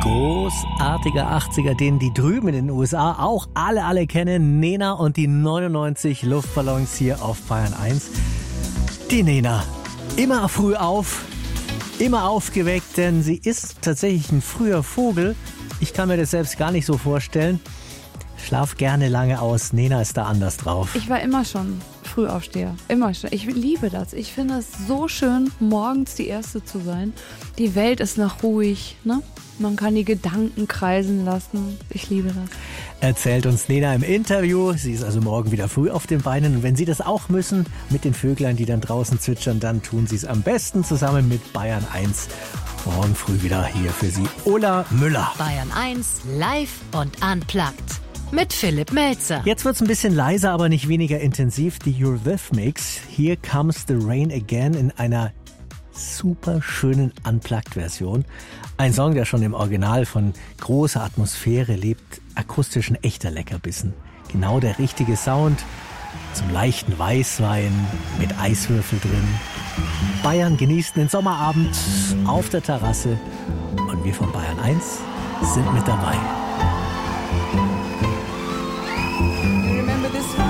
Großartiger 80er, den die drüben in den USA auch alle kennen. Nena und die 99 Luftballons hier auf Bayern 1. Die Nena, immer früh auf, immer aufgeweckt, denn sie ist tatsächlich ein früher Vogel. Ich kann mir das selbst gar nicht so vorstellen. Schlaf gerne lange aus. Nena ist da anders drauf. Ich war immer schon Frühaufsteher. Immer schon. Ich liebe das. Ich finde es so schön, morgens die Erste zu sein. Die Welt ist noch ruhig, ne? Man kann die Gedanken kreisen lassen. Ich liebe das. Erzählt uns Nena im Interview. Sie ist also morgen wieder früh auf den Beinen. Und wenn Sie das auch müssen, mit den Vöglein, die dann draußen zwitschern, dann tun Sie es am besten zusammen mit Bayern 1. Morgen früh wieder hier für Sie Ola Müller. Bayern 1 live und unplugged. Mit Philipp Melzer. Jetzt wird's ein bisschen leiser, aber nicht weniger intensiv. Die Eurythmics. Here Comes the Rain Again in einer super schönen Unplugged-Version. Ein Song, der schon im Original von großer Atmosphäre lebt, akustisch ein echter Leckerbissen. Genau der richtige Sound zum leichten Weißwein mit Eiswürfel drin. Bayern genießt den Sommerabend auf der Terrasse und wir von Bayern 1 sind mit dabei.